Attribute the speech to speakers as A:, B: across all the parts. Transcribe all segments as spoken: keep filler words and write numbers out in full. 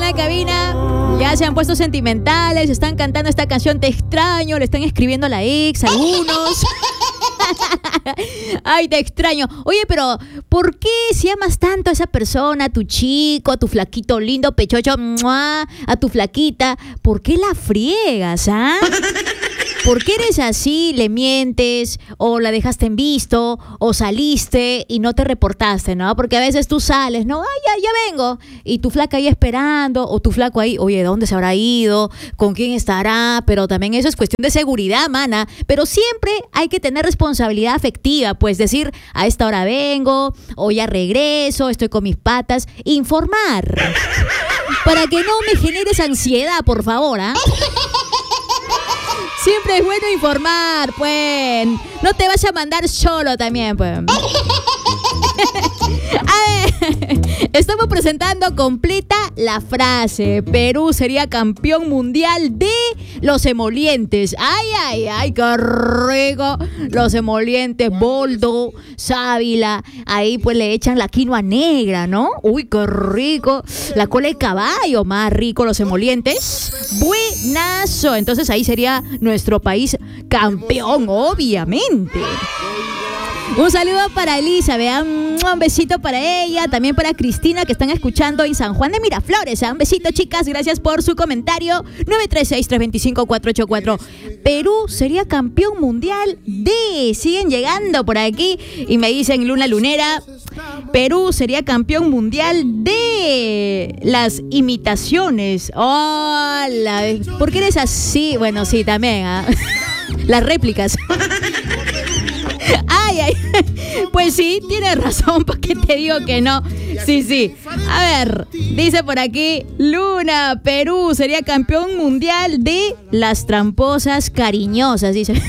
A: la cabina ya se han puesto sentimentales, están cantando esta canción Te extraño, le están escribiendo a la ex, algunos. Ay, te extraño. Oye, pero ¿por qué si amas tanto a esa persona, a tu chico, a tu flaquito lindo, pechocho, ¡mua!, a tu flaquita, ¿por qué la friegas, ah? ¿Por qué eres así? ¿Le mientes? ¿O la dejaste en visto? ¿O saliste y no te reportaste, no? Porque a veces tú sales, ¿no? Ay, ya, ya vengo. Y tu flaca ahí esperando, o tu flaco ahí, oye, ¿dónde se habrá ido? ¿Con quién estará? Pero también eso es cuestión de seguridad, mana. Pero siempre hay que tener responsabilidad afectiva, pues decir, a esta hora vengo, o ya regreso, estoy con mis patas. Informar. Para que no me generes ansiedad, por favor, ¿ah? Siempre es bueno informar, pues. No te vas a mandar solo también, pues. A ver, estamos presentando completa la frase. Perú sería campeón mundial de los emolientes. Ay, ay, ay, qué rico. Los emolientes, boldo, sábila. Ahí pues le echan la quinoa negra, ¿no? Uy, qué rico. La cola de caballo, más rico, los emolientes. Buenazo. Entonces ahí sería nuestro país campeón, obviamente. Un saludo para Elisa, vean, un besito para ella, también para Cristina, que están escuchando en San Juan de Miraflores. Un besito, chicas, gracias por su comentario. nueve tres seis, tres dos cinco, cuatro ocho cuatro. Perú sería campeón mundial de... Siguen llegando por aquí y me dicen Luna Lunera. Perú sería campeón mundial de las imitaciones. Hola, ¿por qué eres así? Bueno, sí, también, ¿eh? Las réplicas. Ay, ay, pues sí, tienes razón, ¿para qué te digo que no? Sí, sí. A ver, dice por aquí, Luna, Perú sería campeón mundial de las tramposas cariñosas, dice.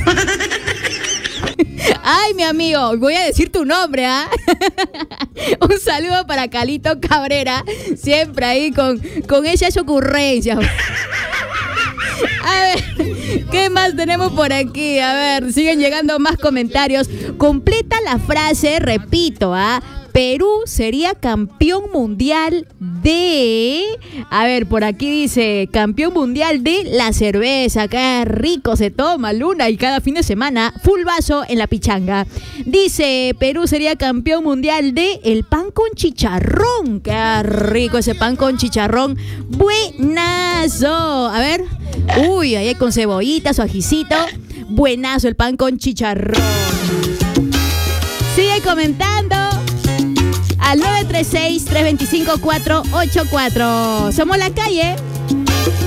A: Ay, mi amigo, voy a decir tu nombre, ¿ah? ¿eh? Un saludo para Calito Cabrera, siempre ahí con, con esas ocurrencias. A ver, ¿qué más tenemos por aquí? A ver, siguen llegando más comentarios. Completa la frase, repito, ¿ah? Perú sería campeón mundial de... A ver, por aquí dice, campeón mundial de la cerveza. Qué rico se toma, Luna, y cada fin de semana, full vaso en la pichanga. Dice, Perú sería campeón mundial de el pan con chicharrón. Qué rico ese pan con chicharrón. Buenazo. A ver, uy, ahí con cebollitas, su ajicito. Buenazo el pan con chicharrón. Sigue comentando al nueve tres seis, tres dos cinco, cuatro ocho cuatro. Somos La Calle.